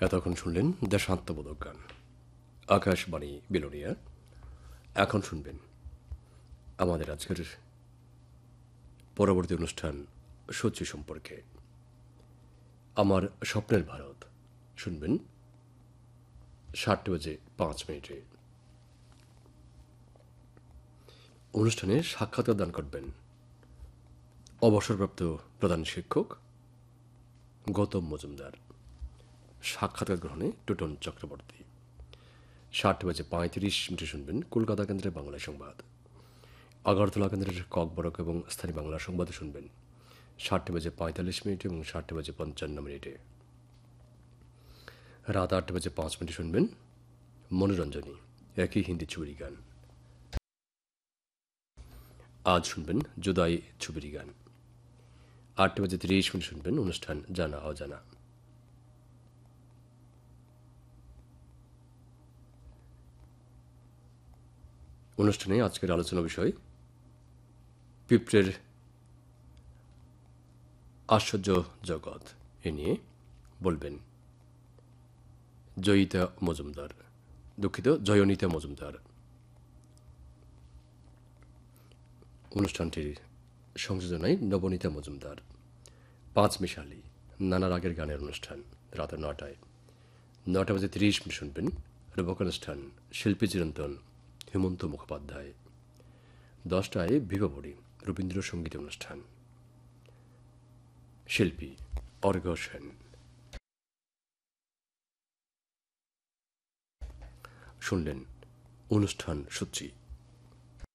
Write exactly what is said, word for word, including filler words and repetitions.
এতক্ষণ শুনলেন দেশাত্মবোধক গান। আকাশবাণী বিলোনিয়া। এখন শুনবেন আমাদের আজকের পরবর্তী অনুষ্ঠান সূচি সম্পর্কে। আমার স্বপ্নের ভারত শুনবেন সাতটি বাজে পাঁচ মিনিটে। অনুষ্ঠানে সাক্ষাৎকার দান করবেন অবসরপ্রাপ্ত প্রধান শিক্ষক গৌতম মজুমদার। সাক্ষাৎকার গ্রহণে টুটন চক্রবর্তী। সাতটি বাজে পঁয়ত্রিশ মিনিটে শুনবেন কলকাতা কেন্দ্রের বাংলা সংবাদ। আগরতলা কেন্দ্রের ককবরক এবং স্থানীয় বাংলা সংবাদ শুনবেন সাতটি বাজে পঁয়তাল্লিশ মিনিটে এবং সাতটি বাজে পঞ্চান্ন মিনিটে। রাত আটটি বাজে পাঁচ মিনিটে শুনবেন মনোরঞ্জনী, একই হিন্দি ছবির গান। আজ শুনবেন জুদাই ছবির গান। আটটি বাজে তিরিশ মিনিট শুনবেন অনুষ্ঠান জানা অজানা। অনুষ্ঠানে আজকের আলোচনা বিষয় পিঁপড়ের আশ্চর্য জগৎ। এ নিয়ে বলবেন জয়িতা মজুমদার, দুঃখিত জয়নিতা মজুমদার। অনুষ্ঠানটির সংযোজনায় নবনীতা মজুমদার। পাঁচ মিশালি নানা রাগের গানের অনুষ্ঠান রাত নটায়। নটা বাজে তিরিশ মিনিট শুনবেন রূপক অনুষ্ঠান শিল্পী চিরন্তন হেমন্ত মুখোপাধ্যায়। দশটায় বিভাবরী রবীন্দ্রসঙ্গীত অনুষ্ঠান, শিল্পী অর্ঘ সেন। শুনলেন অনুষ্ঠান সূচি।